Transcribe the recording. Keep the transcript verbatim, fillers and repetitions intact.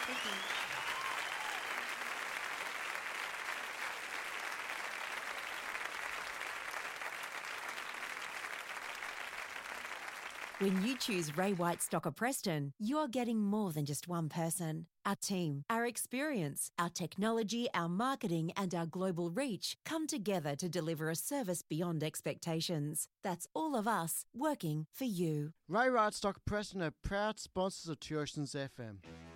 Thank you. When you choose Ray White Stocker Preston, you're getting more than just one person. Our team, our experience, our technology, our marketing, and our global reach come together to deliver a service beyond expectations. That's all of us working for you. Ray White Stocker Preston are proud sponsors of Two Oceans F M.